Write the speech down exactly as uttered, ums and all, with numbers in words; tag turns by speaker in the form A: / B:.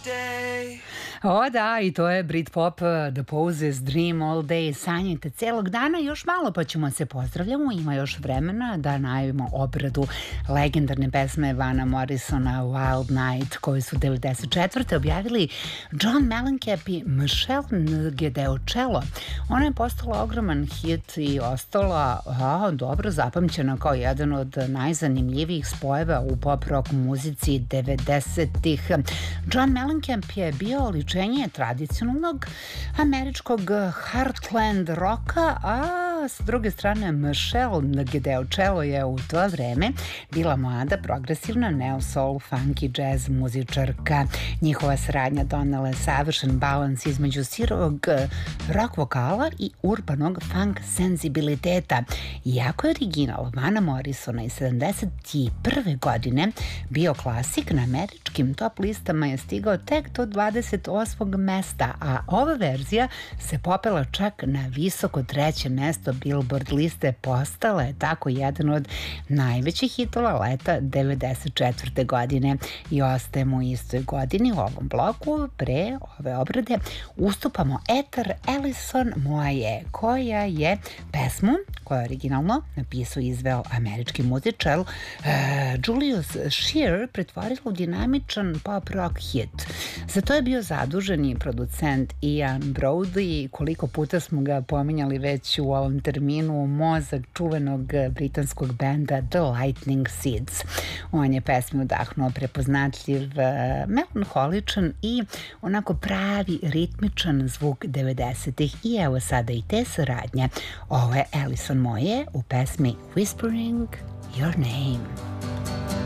A: O da, i to je Britpop, The Poses, Dream All Day, sanjajte celog dana, još malo pa ćemo se pozdravljamo, ima još vremena da najavimo obradu legendarne pesme Vana Morrisona Wild Night, koju su devedeset četvrte objavili John Mellencamp i Michelle Ngedeocello. Ona je postala ogroman hit i ostala a, dobro zapamćena kao jedan od najzanimljivijih spojeva u pop rock muzici devedesetih. John Mellencamp je bio oličenje tradicionalnog američkog heartland roka, a s druge strane Michelle Ngedeocello je u to vreme bila mlada, progresivna neo-soul, funky jazz muzičarka. Njihova saradnja donela je savršen balans između sirovog rock vokala i urbanog funk senzibiliteta. Iako je original Vana Morrisona iz sedamdeset prve godine bio klasik, na američkim top listama je stigao tek do dvadeset osmog mesta, a ova verzija se popela čak na visoko treće mesto Billboard liste, postala je tako jedan od najvećih hitova leta devedeset četvrte godine i ostajemo u istoj godini. U ovom bloku pre ove obrade ustupamo Ether Ellison Moje, koja je pesmu koja je originalno napisao i izveo američki muzičar uh, Julius Shear pretvorila u dinamičan pop rock hit. Za to je bio zaduženi producent Ian Brody, koliko puta smo ga pominjali već u ovom terminu, mozak čuvenog britanskog benda The Lightning Seeds. On je pesmi udahnuo prepoznatljiv, melanholičan i onako pravi ritmičan zvuk devedesetih i evo sada i te saradnje. Ovo je Ellison Moje u pesmi Whispering Your Name.